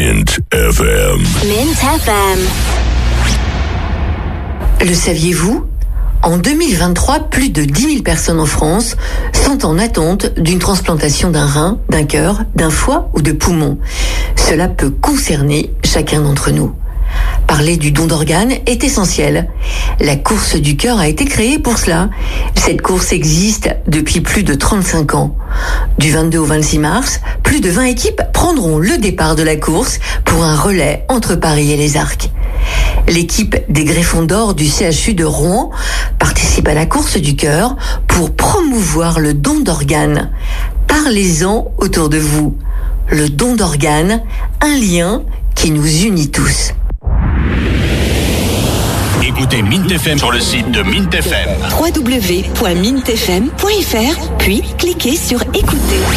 Mint FM. Mint FM. Le saviez-vous ? En 2023, plus de 10 000 personnes en France sont en attente d'une transplantation d'un rein, d'un cœur, d'un foie ou de poumon. Cela peut concerner chacun d'entre nous. Parler du don d'organes est essentiel. La course du cœur a été créée pour cela. Cette course existe depuis plus de 35 ans. Du 22 au 26 mars, plus de 20 équipes prendront le départ de la course pour un relais entre Paris et les Arcs. L'équipe des Greffons d'Or du CHU de Rouen participe à la course du cœur pour promouvoir le don d'organes. Parlez-en autour de vous. Le don d'organes, un lien qui nous unit tous. Écoutez Mint FM sur le site de Mint FM. www.mintfm.fr, puis cliquez sur écouter.